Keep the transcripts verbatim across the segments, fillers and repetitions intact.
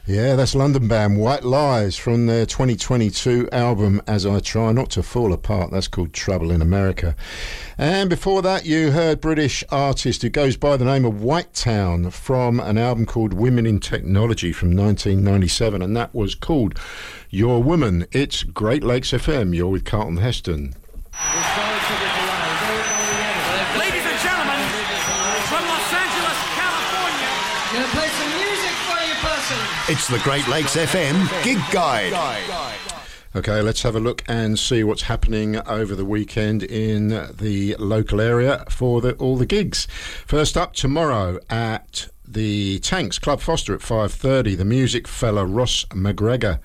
Yeah, that's London band White Lies from their twenty twenty-two album As I Try Not to Fall Apart. That's called Trouble in America. And before that, you heard British artist who goes by the name of Whitetown from an album called Women in Technology from nineteen ninety-seven, and that was called Your Woman. It's Great Lakes F M. You're with Carlton Heston. Ladies and gentlemen, from Los Angeles, California, gonna play some music for you, person. It's the Great Lakes F M Gig Guide. Okay, let's have a look and see what's happening over the weekend in the local area for the, all the gigs. First up, tomorrow at the Tanks, Club Foster at five thirty, the music fella Ross McGregor.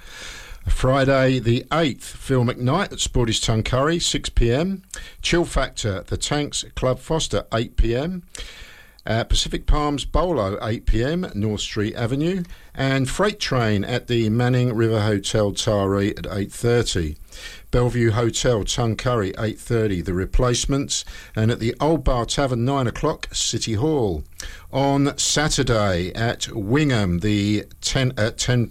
Friday the eighth, Phil McKnight at Sporty's Tuncurry, six p.m. Chill Factor, the Tanks, Club Foster, eight p.m. Uh, Pacific Palms Bolo, eight p.m, North Street Avenue, and Freight Train at the Manning River Hotel Taree at eight thirty. Bellevue Hotel Tuncurry, eight thirty, The Replacements, and at the Old Bar Tavern, nine o'clock, City Hall. On Saturday at Wingham, the ten at ten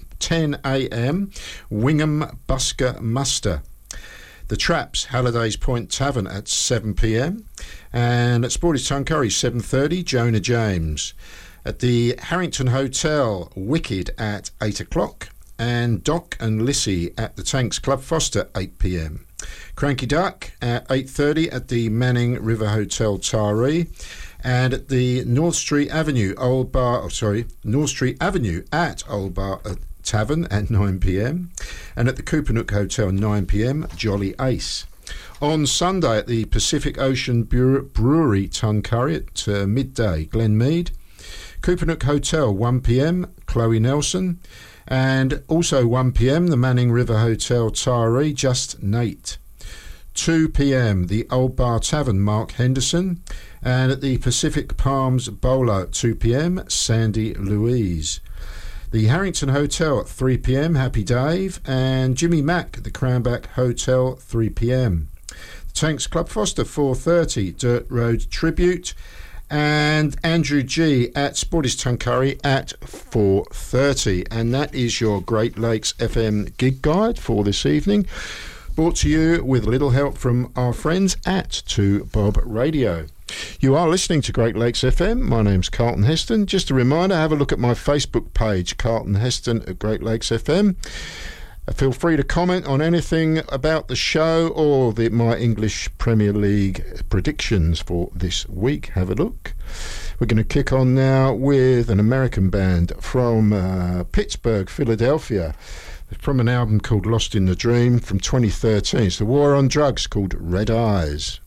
a.m, Wingham Busker Muster. The Traps, Halliday's Point Tavern at seven p.m, and at Sporty's Tuncurry, seven thirty, Jonah James. At the Harrington Hotel, Wicked at eight o'clock, and Doc and Lissy at the Tanks Club Foster, eight p.m. Cranky Duck at eight thirty at the Manning River Hotel Taree, and at the North Street Avenue Old Bar, oh, sorry, North Street Avenue at Old Bar uh, Tavern at nine p.m, and at the Coopernook Hotel, nine p.m, Jolly Ace. On Sunday at the Pacific Ocean Brewery Tuncurry at uh, midday, Glenmead. Coopernook Hotel, one p.m, Chloe Nelson. And also one p.m, the Manning River Hotel Taree, Just Nate. two p.m, the Old Bar Tavern, Mark Henderson. And at the Pacific Palms Bowler at two p.m, Sandy Louise. The Harrington Hotel at three p.m, Happy Dave. And Jimmy Mack at the Cranback Hotel, three p.m. The Tanks Club Foster, four thirty, Dirt Road Tribute. And Andrew G at Sporty's Tuncurry at four thirty. And that is your Great Lakes F M Gig Guide for this evening, brought to you with a little help from our friends at two Bob Radio. You are listening to Great Lakes F M. My name's Carlton Heston. Just a reminder, have a look at my Facebook page, Carlton Heston at Great Lakes F M. Feel free to comment on anything about the show or the, my English Premier League predictions for this week. Have a look. We're going to kick on now with an American band from uh, Pittsburgh, Philadelphia, from an album called Lost in the Dream from twenty thirteen. It's the War on Drugs, called Red Eyes.